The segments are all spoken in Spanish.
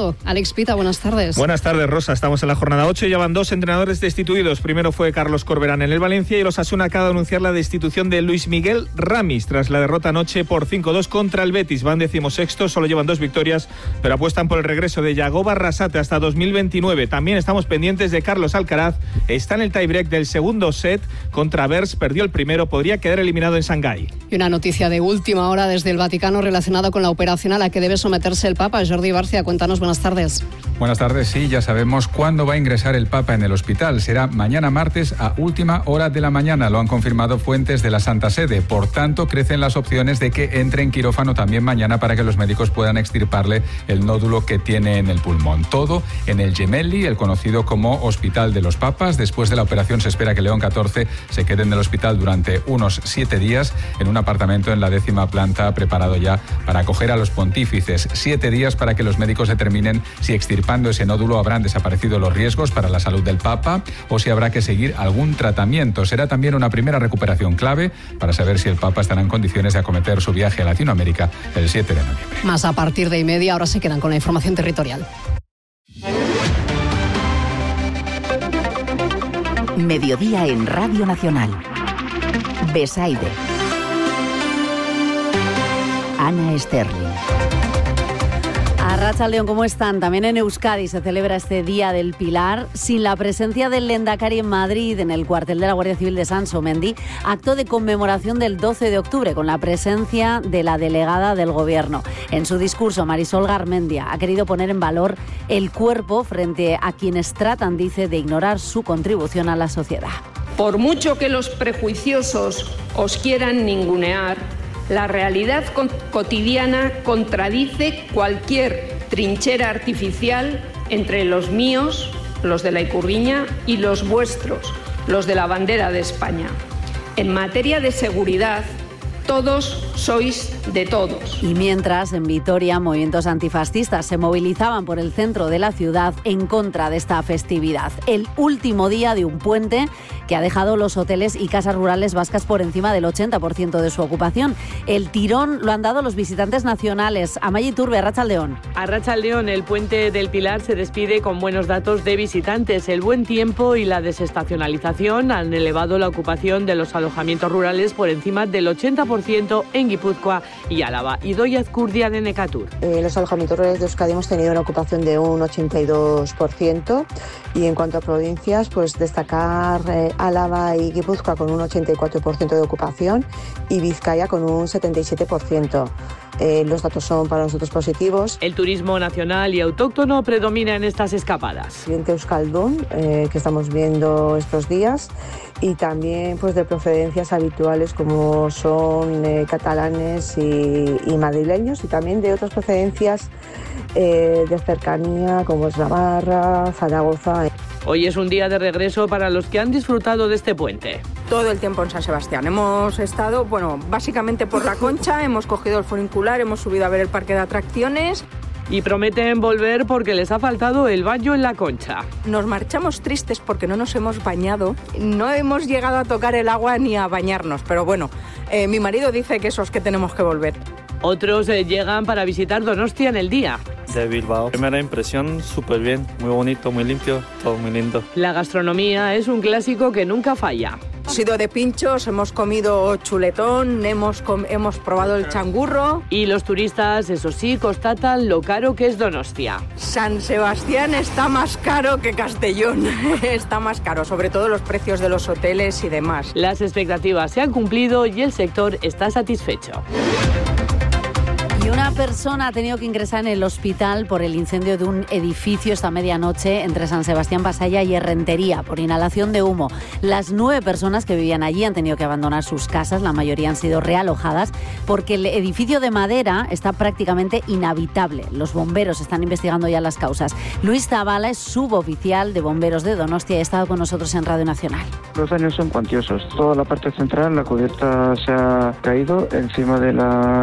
Deportivo. Alex Pita, buenas tardes. Buenas tardes, Rosa. Estamos en la jornada 8 y ya van 2 entrenadores destituidos. Primero fue Carlos Corberán en el Valencia y el Osasuna acaba de anunciar la destitución de Luis Miguel Ramis tras la derrota anoche por 5-2 contra el Betis. Van 16º, solo llevan 2 victorias, pero apuestan por el regreso de Yagoba Arrasate hasta 2029. También estamos pendientes de Carlos Alcaraz. Está en el tiebreak del segundo set contra Bers, perdió el primero, podría quedar eliminado en Shanghái. Y una noticia de última hora desde el Vaticano relacionada con la operación a la que debe someterse el Papa. Jordi Barcia, cuéntanos, buenas tardes. Buenas tardes, sí, ya sabemos cuándo va a ingresar el Papa en el hospital. Será mañana martes a última hora de la mañana, lo han confirmado fuentes de la Santa Sede. Por tanto, crecen las opciones de que entre en quirófano también mañana para que los médicos puedan extirparle el nódulo que tiene en el pulmón. Todo en el Gemelli, el conocido como Hospital de los Papas. Después de la operación se espera que León XIV se quede en el hospital durante unos 7 días en un apartamento en la 10ª planta preparado ya para acoger a los pontífices. 7 días para que los médicos determinen si extirpando ese nódulo habrán desaparecido los riesgos para la salud del Papa o si habrá que seguir algún tratamiento. Será también una primera recuperación clave para saber si el Papa estará en condiciones de acometer su viaje a Latinoamérica el 7 de noviembre. Más a partir de 1:30, ahora se quedan con la información territorial. Mediodía en Radio Nacional. Besaide. Ana Sterling. Arratsaldeon, ¿cómo están? También en Euskadi se celebra este Día del Pilar sin la presencia del Lehendakari en Madrid, en el cuartel de la Guardia Civil de Sansomendi, acto de conmemoración del 12 de octubre con la presencia de la delegada del Gobierno. En su discurso, Marisol Garmendia ha querido poner en valor el cuerpo frente a quienes tratan, dice, de ignorar su contribución a la sociedad. Por mucho que los prejuiciosos os quieran ningunear, la realidad cotidiana contradice cualquier trinchera artificial entre los míos, los de la Ikurriña, y los vuestros, los de la bandera de España. En materia de seguridad, todos sois de todos. Y mientras, en Vitoria, movimientos antifascistas se movilizaban por el centro de la ciudad en contra de esta festividad. El último día de un puente que ha dejado los hoteles y casas rurales vascas por encima del 80% de su ocupación. El tirón lo han dado los visitantes nacionales. Amaya Iturbe, Arratsaldeon. Arratsaldeon, el puente del Pilar se despide con buenos datos de visitantes. El buen tiempo y la desestacionalización han elevado la ocupación de los alojamientos rurales por encima del 80% en Guipúzcoa y Álava. Idoia Azcurdia, de Necatur. Los alojamientos rurales de Euskadi hemos tenido una ocupación de un 82%, y en cuanto a provincias, pues destacar Álava y Guipúzcoa con un 84% de ocupación y Vizcaya con un 77%. Los datos son para nosotros positivos. El turismo nacional y autóctono predomina en estas escapadas. Siguiente Euskaldun, que estamos viendo estos días, y también pues de procedencias habituales como son catalanes y madrileños, y también de otras procedencias de cercanía como es Navarra, Zaragoza. Hoy es un día de regreso para los que han disfrutado de este puente. Todo el tiempo en San Sebastián. Hemos estado, básicamente por la Concha, hemos cogido el funicular, hemos subido a ver el parque de atracciones. Y prometen volver porque les ha faltado el baño en la Concha. Nos marchamos tristes porque no nos hemos bañado. No hemos llegado a tocar el agua ni a bañarnos, pero mi marido dice que esos que tenemos que volver. Otros llegan para visitar Donostia en el día. De Bilbao. Primera impresión, súper bien, muy bonito, muy limpio, todo muy lindo. La gastronomía es un clásico que nunca falla. Hemos ido de pinchos, hemos comido chuletón, hemos probado el changurro. Y los turistas, eso sí, constatan lo caro que es Donostia. San Sebastián está más caro que Castellón. Está más caro, sobre todo los precios de los hoteles y demás. Las expectativas se han cumplido y el sector está satisfecho. Y una persona ha tenido que ingresar en el hospital por el incendio de un edificio esta medianoche entre San Sebastián Pasaya y Errentería por inhalación de humo. Las 9 personas que vivían allí han tenido que abandonar sus casas, la mayoría han sido realojadas porque el edificio de madera está prácticamente inhabitable. Los bomberos están investigando ya las causas. Luis Zabala es suboficial de bomberos de Donostia y ha estado con nosotros en Radio Nacional. Los daños son cuantiosos. Toda la parte central, la cubierta se ha caído encima del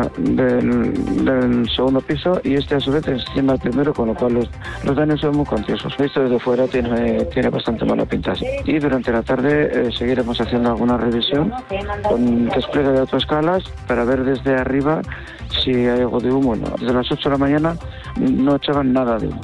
segundo piso y a su vez encima del primero, con lo cual los daños son muy cuantiosos. Esto desde fuera tiene bastante mala pinta. Y durante la tarde seguiremos haciendo alguna revisión con despliegue de autoescalas para ver desde arriba si hay algo de humo o no. Desde las 8 de la mañana no echaban nada de humo.